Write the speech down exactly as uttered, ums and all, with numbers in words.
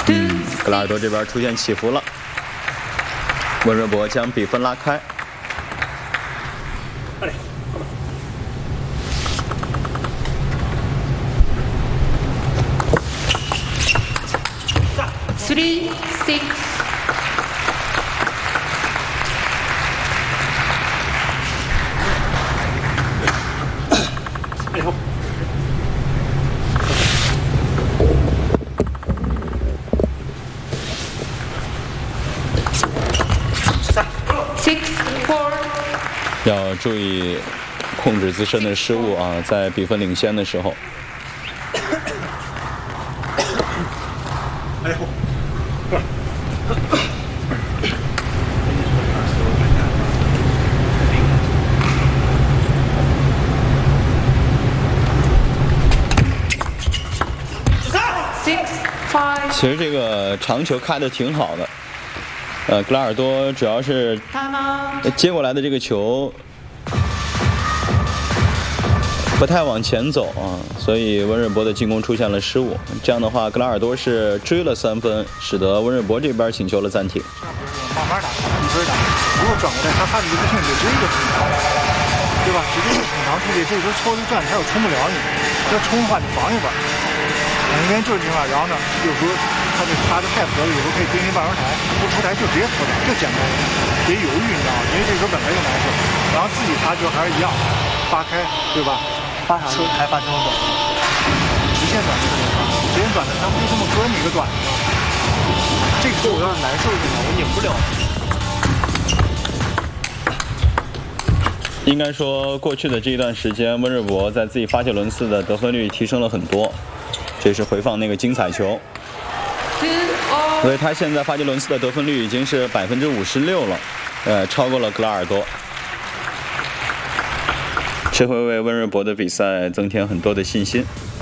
嗯，格拉尔多这边出现起伏了，温瑞博将比分拉开。 Three six. Six four. 要注意控制自身的失误啊，在比分领先的时候。 Six five. 其实这个长球开的挺好的，呃，格拉尔多主要是 Time out. 接过来的这个球不太往前走啊，所以温瑞博的进攻出现了失误。这样的话，格拉尔多是追了三分，使得温瑞博这边请求了暂停。 慢慢打，一分打。如果转过来，他怕你不行，就直接就冲长，对吧？直接就冲长出去，这时候超级转他又冲不了你，要冲的话你防一防。两边就是这样，然后呢，有时候他这发的太合了，有时候可以盯盯半中台，不出台就直接投篮，就简单，别犹豫，你知道吗？因为这时候本来就难受，然后自己发球还是一样，发开，对吧？发啥？还发这种短，直线短的特别长，直线短的他不就这么割你一个短的吗？这个时候我要是难受一点，我拧不了。 应该说，过去的这一段时间，温瑞博在自己发泄轮次的得分率提升了很多。这是回放那个精彩球，所以他现在发泄轮次的得分率已经是百分之五十六了，呃，超过了格拉尔多。这会为温瑞博的比赛增添很多的信心。